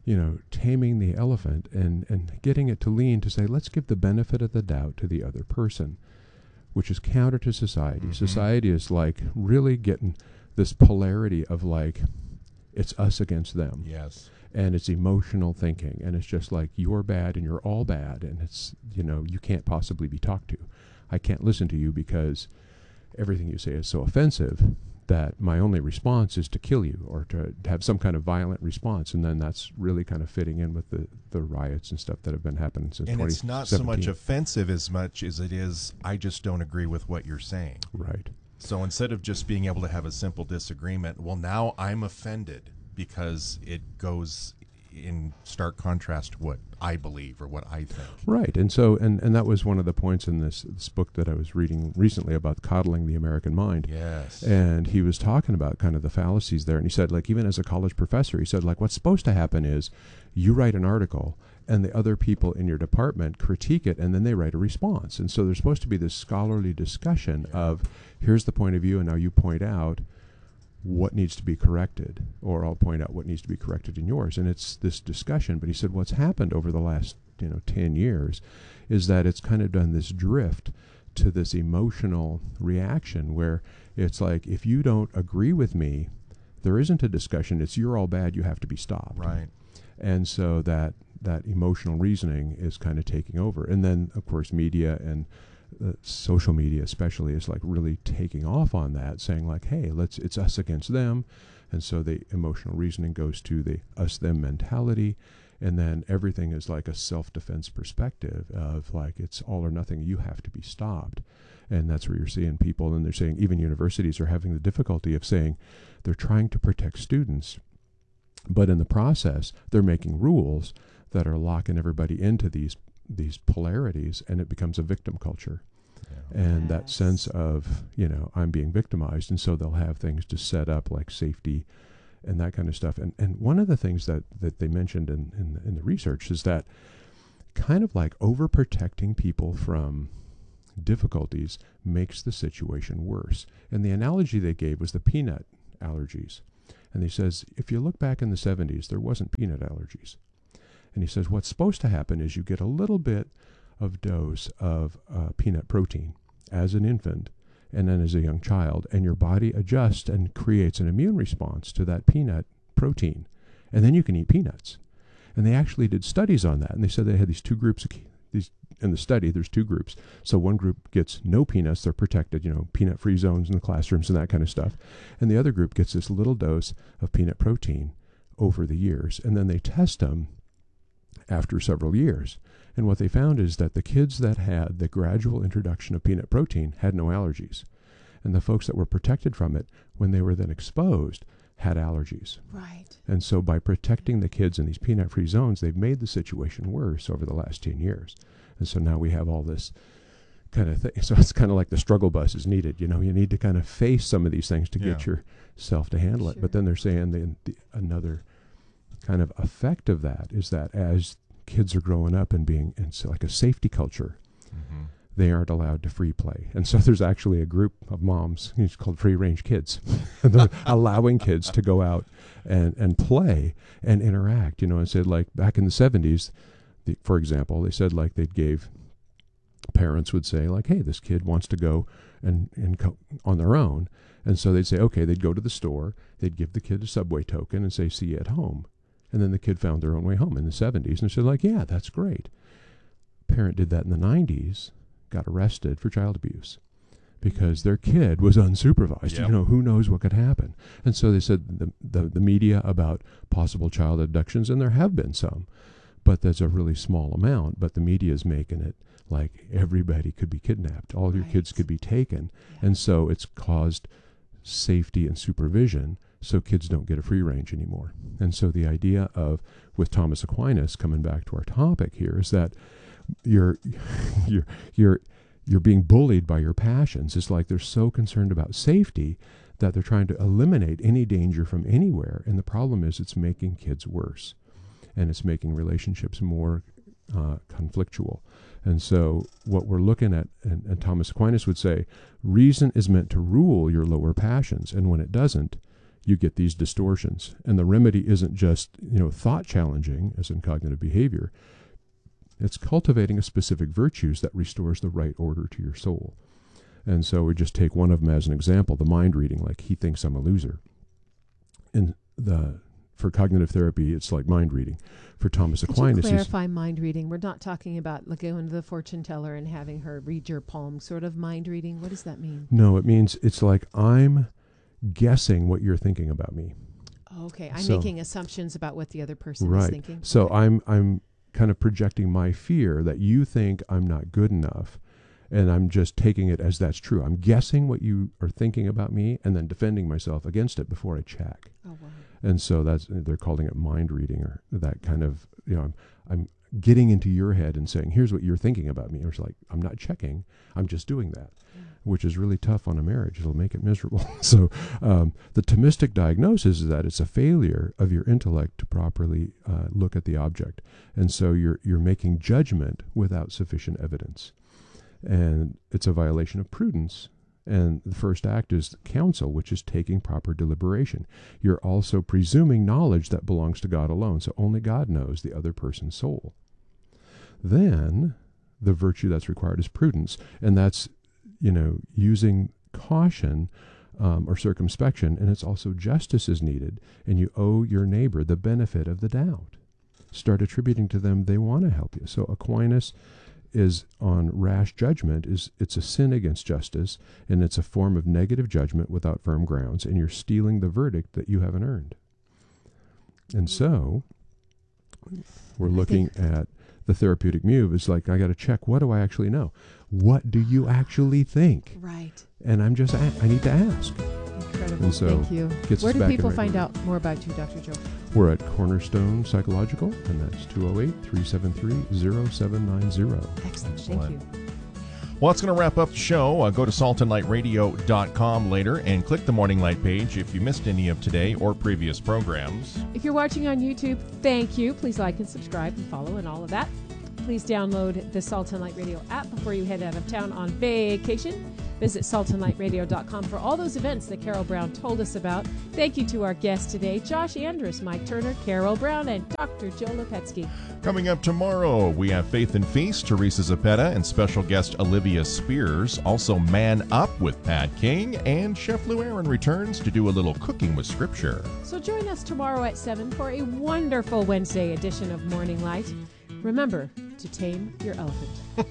taming the elephant and getting it to lean to say, let's give the benefit of the doubt to the other person, which is counter to society. Mm-hmm. Society is like really getting this polarity of like, it's us against them. Yes. And it's emotional thinking. And it's just like, you're bad and you're all bad. And it's, you can't possibly be talked to. I can't listen to you because everything you say is so offensive that my only response is to kill you or to have some kind of violent response. And then that's really kind of fitting in with the riots and stuff that have been happening since 2017. And it's not so much offensive as much as it is, I just don't agree with what you're saying. Right. So instead of just being able to have a simple disagreement, well, now I'm offended because it goes in stark contrast to what I believe or what I think. Right. And so, and that was one of the points in this book that I was reading recently about coddling the American mind. Yes. And he was talking about kind of the fallacies there. And he said, like, even as a college professor, he said, like, what's supposed to happen is you write an article and the other people in your department critique it, and then they write a response. And so there's supposed to be this scholarly discussion of, here's the point of view, and now you point out what needs to be corrected, or I'll point out what needs to be corrected in yours. And it's this discussion. But he said what's happened over the last 10 years is that it's kind of done this drift to this emotional reaction where it's like, if you don't agree with me, there isn't a discussion. It's you're all bad, you have to be stopped. Right. And so that emotional reasoning is kind of taking over. And then, of course, media and social media especially is like really taking off on that, saying like, hey, it's us against them. And so the emotional reasoning goes to the us-them mentality, and then everything is like a self-defense perspective of like it's all or nothing. You have to be stopped. And that's where you're seeing people, and they're saying even universities are having the difficulty of saying they're trying to protect students, but in the process, they're making rules that are locking everybody into these polarities, and it becomes a victim culture. Yeah. And that sense of, I'm being victimized, and so they'll have things to set up like safety and that kind of stuff. And one of the things that they mentioned in the research is that kind of like overprotecting people from difficulties makes the situation worse. And the analogy they gave was the peanut allergies. And he says, if you look back in the 70s, there wasn't peanut allergies. And he says, what's supposed to happen is you get a little bit of dose of peanut protein as an infant and then as a young child, and your body adjusts and creates an immune response to that peanut protein. And then you can eat peanuts. And they actually did studies on that. And they said they had these two groups in the study, there's two groups. So one group gets no peanuts, they're protected, peanut-free zones in the classrooms and that kind of stuff. And the other group gets this little dose of peanut protein over the years. And then they test them after several years. And what they found is that the kids that had the gradual introduction of peanut protein had no allergies. And the folks that were protected from it, when they were then exposed, had allergies. Right. And so by protecting the kids in these peanut-free zones, they've made the situation worse over the last 10 years. And so now we have all this kind of thing. So it's kind of like the struggle bus is needed. You need to kind of face some of these things to get yourself to handle it. But then they're saying another kind of effect of that is that as kids are growing up and being in like a safety culture, they aren't allowed to free play. And so there's actually a group of moms, it's called Free Range Kids. They're allowing kids to go out and play and interact, and said like back in the 70s, for example, they said like parents would say like, hey, this kid wants to go and go on their own. And so they'd say, okay, they'd go to the store, they'd give the kid a subway token and say, see you at home. And then the kid found their own way home in the 70s and said like, yeah, that's great. Parent did that in the 90s, got arrested for child abuse because their kid was unsupervised. Yep. Who knows what could happen. And so they said the media about possible child abductions, and there have been some, but there's a really small amount. But the media is making it like everybody could be kidnapped. All your kids could be taken. Yeah. And so it's caused safety and supervision so kids don't get a free range anymore. And so the idea of, with Thomas Aquinas, coming back to our topic here, is that you're being bullied by your passions. It's like they're so concerned about safety that they're trying to eliminate any danger from anywhere. And the problem is it's making kids worse. And it's making relationships more conflictual. And so what we're looking at, and Thomas Aquinas would say, reason is meant to rule your lower passions. And when it doesn't, you get these distortions. And the remedy isn't just, thought challenging, as in cognitive behavior. It's cultivating a specific virtues that restores the right order to your soul. And so we just take one of them as an example, the mind reading, like he thinks I'm a loser. For cognitive therapy, it's like mind reading. For Thomas Aquinas, to clarify mind reading, we're not talking about like going to the fortune teller and having her read your palm sort of mind reading. What does that mean? No, it means it's like I'm guessing what you're thinking about me. Okay, I'm making assumptions about what the other person is thinking. So I'm kind of projecting my fear that you think I'm not good enough, and I'm just taking it as that's true. I'm guessing what you are thinking about me and then defending myself against it before I check. Oh, wow. And so they're calling it mind reading, or that kind of, I'm getting into your head and saying, here's what you're thinking about me. It's like, I'm not checking, I'm just doing that, which is really tough on a marriage. It'll make it miserable. So the Thomistic diagnosis is that it's a failure of your intellect to properly look at the object. And so you're making judgment without sufficient evidence. And it's a violation of prudence. And the first act is counsel, which is taking proper deliberation. You're also presuming knowledge that belongs to God alone. So only God knows the other person's soul. Then the virtue that's required is prudence. And that's, using caution or circumspection. And it's also justice is needed. And you owe your neighbor the benefit of the doubt. Start attributing to them they want to help you. So Aquinas is on rash judgment. It's a sin against justice, and it's a form of negative judgment without firm grounds, and you're stealing the verdict that you haven't earned. And so we're looking at the therapeutic move. It's like, I got to check, what do I actually know? What do you actually think? Right. And I need to ask. Incredible. And so Thank you. Where do people find out more about you, Dr. Joe? We're at Cornerstone Psychological, and that's 208-373-0790. Excellent. Thank you. Well, that's going to wrap up the show. Go to saltandlightradio.com later and click the Morning Light page if you missed any of today or previous programs. If you're watching on YouTube, thank you. Please like and subscribe and follow and all of that. Please download the Salt and Light Radio app before you head out of town on vacation. Visit saltandlightradio.com for all those events that Carol Brown told us about. Thank you to our guests today, Josh Andrus, Mike Turner, Carol Brown, and Dr. Joe Lepetsky. Coming up tomorrow, we have Faith and Feast, Teresa Zapeta, and special guest Olivia Spears. Also, Man Up with Pat King, and Chef Lou Aaron returns to do a little cooking with Scripture. So join us tomorrow at 7 for a wonderful Wednesday edition of Morning Light. Remember to tame your elephant.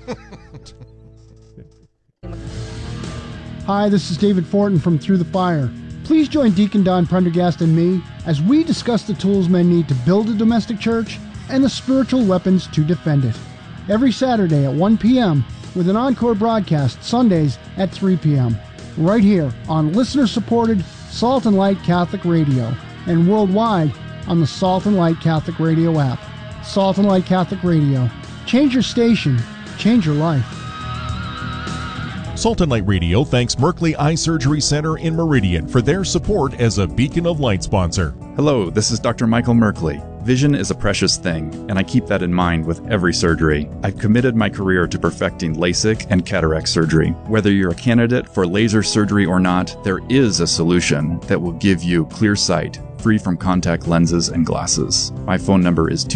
Hi, this is David Fortin from Through the Fire. Please join Deacon Don Prendergast and me as we discuss the tools men need to build a domestic church and the spiritual weapons to defend it. Every Saturday at 1 p.m. with an encore broadcast Sundays at 3 p.m. right here on listener-supported Salt and Light Catholic Radio and worldwide on the Salt and Light Catholic Radio app. Salt and Light Catholic Radio. Change your station. Change your life. Salt and Light Radio thanks Merkley Eye Surgery Center in Meridian for their support as a Beacon of Light sponsor. Hello, this is Dr. Michael Merkley. Vision is a precious thing, and I keep that in mind with every surgery. I've committed my career to perfecting LASIK and cataract surgery. Whether you're a candidate for laser surgery or not, there is a solution that will give you clear sight, free from contact lenses and glasses. My phone number is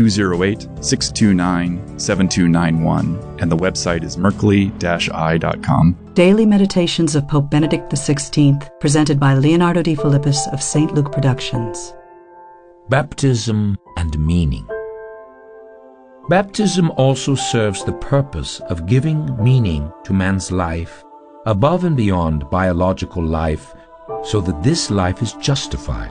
208-629-7291, and the website is merkley-eye.com. Daily Meditations of Pope Benedict XVI, presented by Leonardo Di Philippis of St. Luke Productions. Baptism and meaning. Baptism also serves the purpose of giving meaning to man's life above and beyond biological life, so that this life is justified.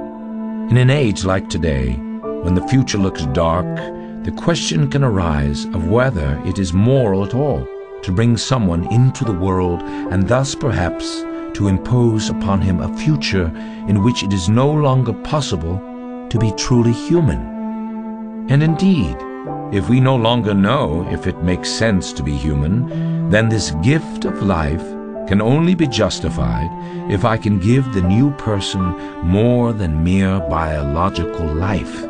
In an age like today, when the future looks dark, the question can arise of whether it is moral at all to bring someone into the world and thus perhaps to impose upon him a future in which it is no longer possible to be truly human. And indeed, if we no longer know if it makes sense to be human, then this gift of life can only be justified if I can give the new person more than mere biological life.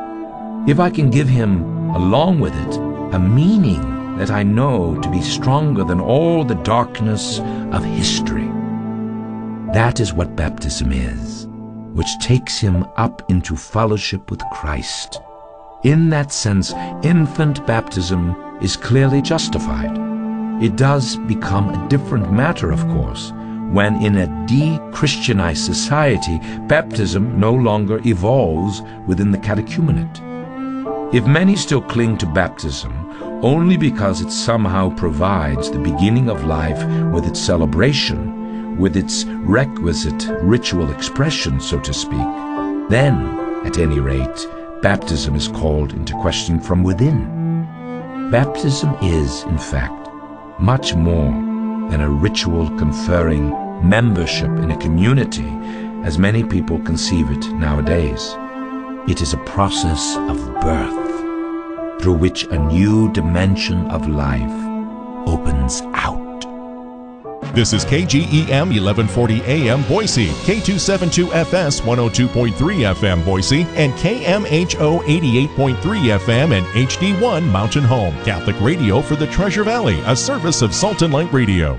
If I can give him, along with it, a meaning that I know to be stronger than all the darkness of history. That is what baptism is, which takes him up into fellowship with Christ. In that sense, infant baptism is clearly justified. It does become a different matter, of course, when in a de-Christianized society, baptism no longer evolves within the catechumenate. If many still cling to baptism only because it somehow provides the beginning of life with its celebration, with its requisite ritual expression, so to speak, then, at any rate, baptism is called into question from within. Baptism is, in fact, much more than a ritual conferring membership in a community, as many people conceive it nowadays. It is a process of birth, through which a new dimension of life opens out. This is KGEM 1140 AM Boise, K272FS 102.3 FM Boise, and KMHO 88.3 FM and HD1 Mountain Home. Catholic radio for the Treasure Valley, a service of Salt and Light Radio.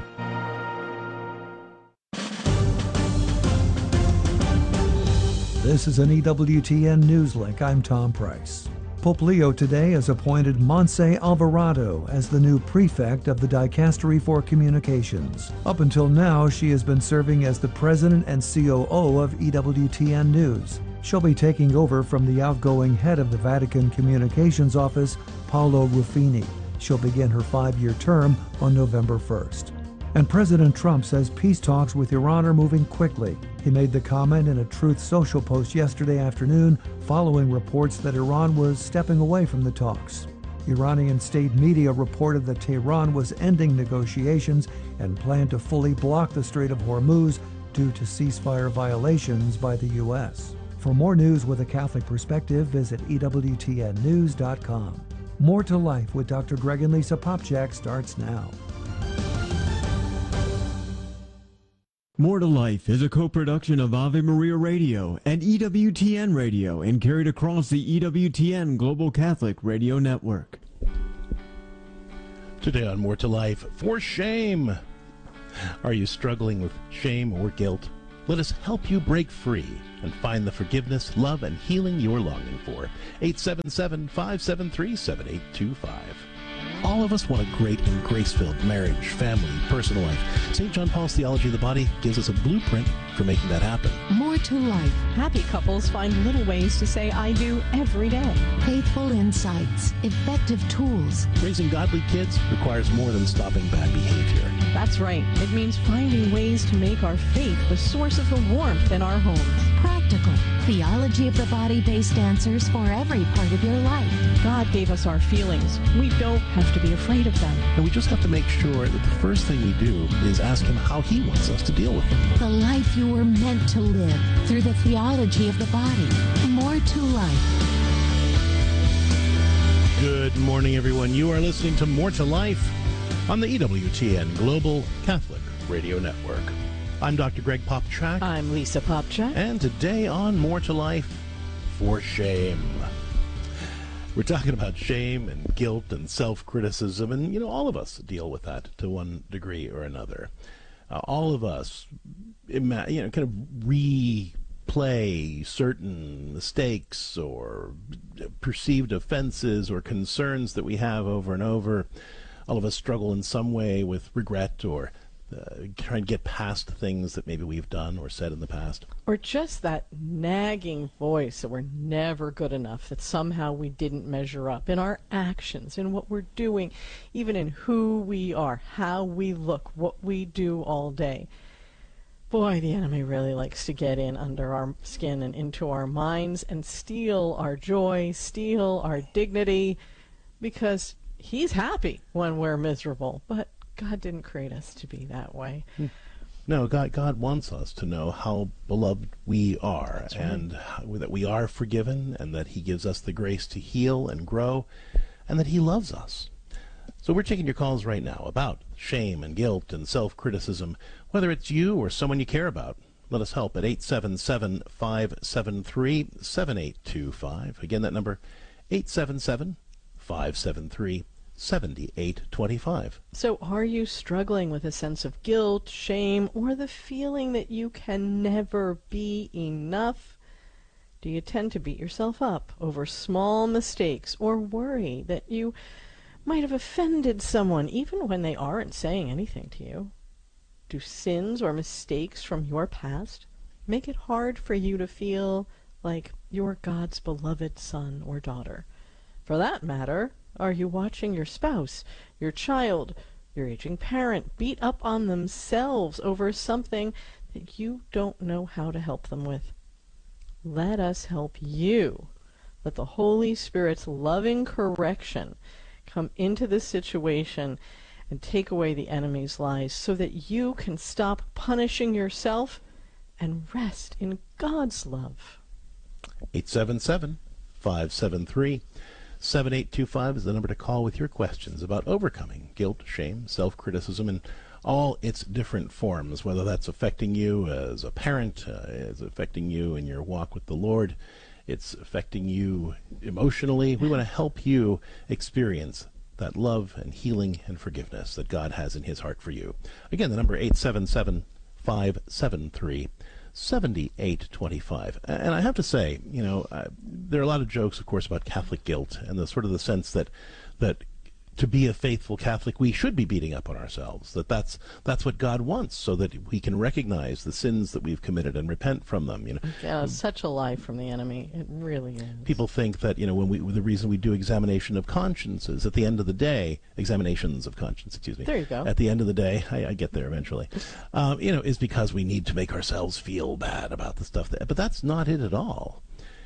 This is an EWTN News Link. I'm Tom Price. Pope Leo today has appointed Montse Alvarado as the new prefect of the Dicastery for Communications. Up until now, she has been serving as the president and COO of EWTN News. She'll be taking over from the outgoing head of the Vatican Communications Office, Paolo Ruffini. She'll begin her 5-year term on November 1st. And President Trump says peace talks with Iran are moving quickly. He made the comment in a Truth Social post yesterday afternoon following reports that Iran was stepping away from the talks. Iranian state media reported that Tehran was ending negotiations and planned to fully block the Strait of Hormuz due to ceasefire violations by the U.S. For more news with a Catholic perspective, visit EWTNnews.com. More to Life with Dr. Greg and Lisa Popcak starts now. More to Life is a co-production of Ave Maria Radio and EWTN Radio and carried across the EWTN Global Catholic Radio Network. Today on More to Life, for shame. Are you struggling with shame or guilt? Let us help you break free and find the forgiveness, love, and healing you're longing for. 877-573-7825. All of us want a great and grace-filled marriage, family, personal life. St. John Paul's Theology of the Body gives us a blueprint for making that happen. More to life. Happy couples find little ways to say I do every day. Faithful insights. Effective tools. Raising godly kids requires more than stopping bad behavior. That's right. It means finding ways to make our faith the source of the warmth in our homes. Practical. Theology of the body-based answers for every part of your life. God gave us our feelings. We don't have to be afraid of them. And we just have to make sure that the first thing we do is ask Him how He wants us to deal with them. The life you were meant to live through the theology of the body. More to life. Good morning, everyone. You are listening to More to Life on the EWTN Global Catholic Radio Network. I'm Dr. Greg Popcak. I'm Lisa Popcak. And today on More to Life, for shame. We're talking about shame and guilt and self-criticism, and, all of us deal with that to one degree or another. All of us, kind of replay certain mistakes or perceived offenses or concerns that we have over and over. All of us struggle in some way with regret or try and get past things that maybe we've done or said in the past. Or just that nagging voice that we're never good enough, that somehow we didn't measure up in our actions, in what we're doing, even in who we are, how we look, what we do all day. Boy, the enemy really likes to get in under our skin and into our minds and steal our joy, steal our dignity, because he's happy when we're miserable. But God didn't create us to be that way. No, God wants us to know how beloved we are, right. And that we are forgiven, and that He gives us the grace to heal and grow, and that He loves us. So we're taking your calls right now about shame and guilt and self-criticism, whether it's you or someone you care about. Let us help at 877-573-7825. Again, that number, 877-573-7825. So are you struggling with a sense of guilt, shame, or the feeling that you can never be enough? Do you tend to beat yourself up over small mistakes or worry that you might have offended someone even when they aren't saying anything to you? Do sins or mistakes from your past make it hard for you to feel like you're God's beloved son or daughter? For that matter, are you watching your spouse, your child, your aging parent beat up on themselves over something that you don't know how to help them with? Let us help you. Let the Holy Spirit's loving correction come into this situation and take away the enemy's lies so that you can stop punishing yourself and rest in God's love. 877-573-7825 is the number to call with your questions about overcoming guilt, shame, self-criticism, and all its different forms, whether that's affecting you as a parent, it's affecting you in your walk with the Lord, it's affecting you emotionally. We want to help you experience that love and healing and forgiveness that God has in His heart for you. Again, the number 877-573-7825. And I have to say, there are a lot of jokes, of course, about Catholic guilt and the sort of the sense that to be a faithful Catholic, we should be beating up on ourselves. That's what God wants, so that we can recognize the sins that we've committed and repent from them. Yeah, it's such a lie from the enemy. It really is. People think that when the reason we do examination of consciences at the end of the day, examinations of conscience, excuse me. There you go. At the end of the day, I get there eventually. Is because we need to make ourselves feel bad about the stuff but that's not it at all.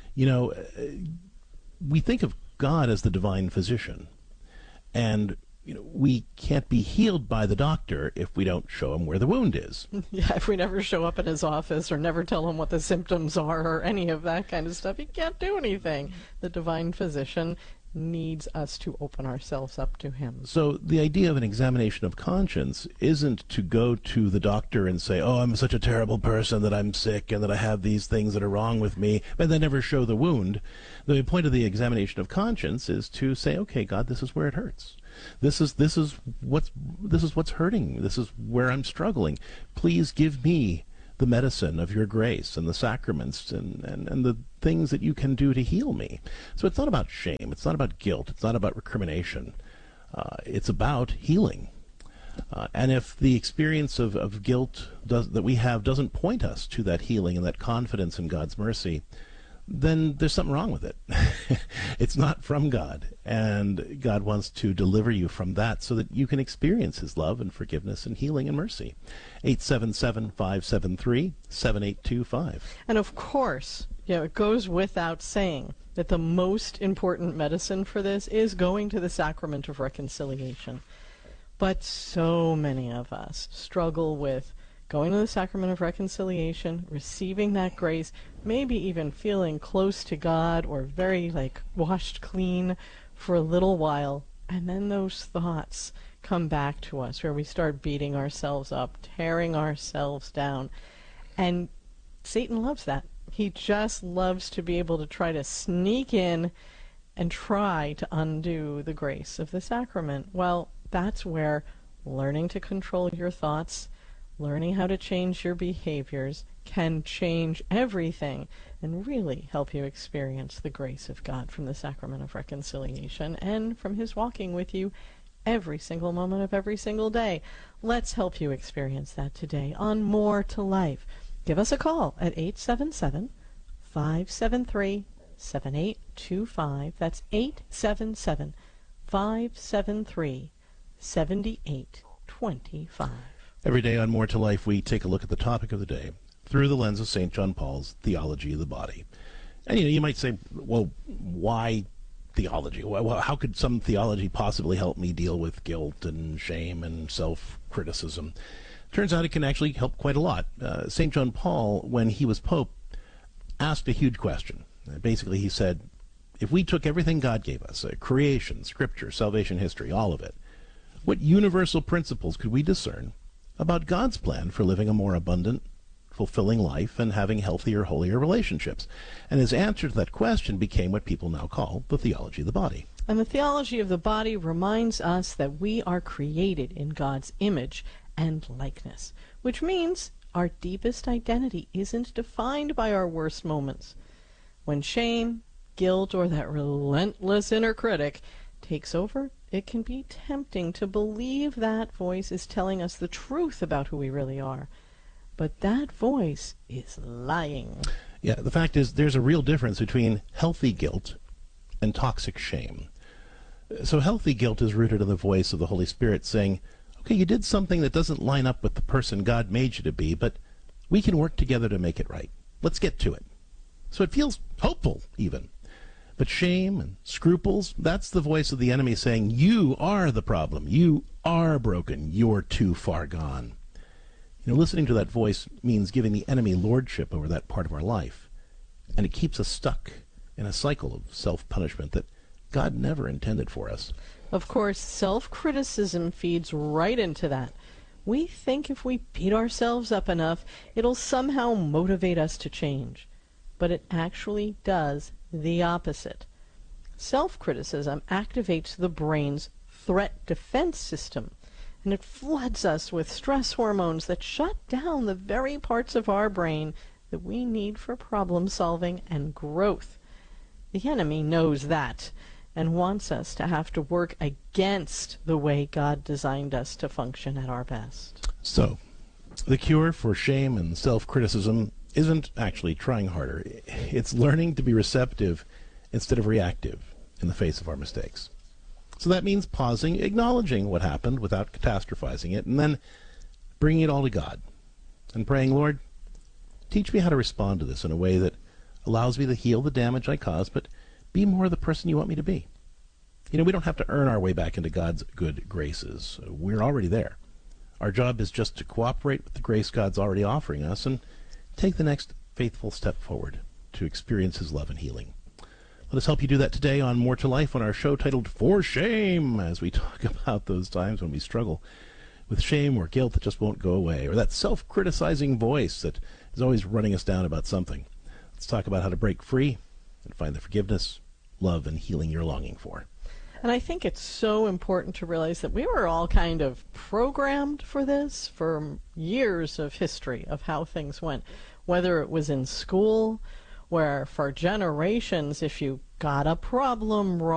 We think of God as the divine physician. And we can't be healed by the doctor if we don't show him where the wound is. Yeah, if we never show up in his office or never tell him what the symptoms are or any of that kind of stuff, he can't do anything. The divine physician needs us to open ourselves up to him. So the idea of an examination of conscience isn't to go to the doctor and say, oh, I'm such a terrible person that I'm sick and that I have these things that are wrong with me, but then never show the wound. The point of the examination of conscience is to say, okay, God, this is where it hurts. This is what's hurting. This is where I'm struggling. Please give me the medicine of your grace and the sacraments and the things that you can do to heal me. So it's not about shame. It's not about guilt. It's not about recrimination. It's about healing. And if the experience of guilt that we have doesn't point us to that healing and that confidence in God's mercy, then there's something wrong with it. It's not from God, and God wants to deliver you from that so that you can experience his love and forgiveness and healing and mercy. 877-573-7825. And of course, it goes without saying that the most important medicine for this is going to the sacrament of reconciliation. But so many of us struggle with going to the sacrament of reconciliation, receiving that grace, maybe even feeling close to God or very washed clean for a little while, and then those thoughts come back to us where we start beating ourselves up, tearing ourselves down. And Satan loves that. He just loves to be able to try to sneak in and try to undo the grace of the sacrament. Well, that's where learning to control your thoughts, learning how to change your behaviors can change everything and really help you experience the grace of God from the sacrament of reconciliation and from his walking with you every single moment of every single day. Let's help you experience that today on More to Life. Give us a call at 877-573-7825. That's 877-573-7825. Every day on More to Life, we take a look at the topic of the day through the lens of St. John Paul's theology of the body. And you might say, well, why theology? Well, how could some theology possibly help me deal with guilt and shame and self-criticism? Turns out it can actually help quite a lot. St. John Paul, when he was Pope, asked a huge question. Basically, he said, if we took everything God gave us, creation, scripture, salvation history, all of it, what universal principles could we discern about God's plan for living a more abundant, fulfilling life and having healthier, holier relationships? And his answer to that question became what people now call the theology of the body. And the theology of the body reminds us that we are created in God's image and likeness, which means our deepest identity isn't defined by our worst moments. When shame, guilt, or that relentless inner critic takes over, it can be tempting to believe that voice is telling us the truth about who we really are. But that voice is lying. Yeah, the fact is there's a real difference between healthy guilt and toxic shame. So healthy guilt is rooted in the voice of the Holy Spirit saying, okay, you did something that doesn't line up with the person God made you to be, but we can work together to make it right. Let's get to it. So it feels hopeful, even. But shame and scruples, that's the voice of the enemy saying, you are the problem. You are broken. You're too far gone. Listening to that voice means giving the enemy lordship over that part of our life. And it keeps us stuck in a cycle of self-punishment that God never intended for us. Of course, self-criticism feeds right into that. We think if we beat ourselves up enough, it'll somehow motivate us to change. But it actually does the opposite. Self-criticism activates the brain's threat defense system, and it floods us with stress hormones that shut down the very parts of our brain that we need for problem solving and growth. The enemy knows that, and wants us to have to work against the way God designed us to function at our best. So, the cure for shame and self-criticism isn't actually trying harder. It's learning to be receptive instead of reactive in the face of our mistakes. So that means pausing, acknowledging what happened without catastrophizing it, and then bringing it all to God and praying, Lord, teach me how to respond to this in a way that allows me to heal the damage I caused, but be more the person you want me to be. You know, we don't have to earn our way back into God's good graces. We're already there. Our job is just to cooperate with the grace God's already offering us and take the next faithful step forward to experience His love and healing. Let us help you do that today on More to Life on our show titled For Shame, as we talk about those times when we struggle with shame or guilt that just won't go away, or that self-criticizing voice that is always running us down about something. Let's talk about how to break free and find the forgiveness, love, and healing you're longing for. And I think it's so important to realize that we were all kind of programmed for this for years of history of how things went, whether it was in school, where for generations, if you got a problem wrong,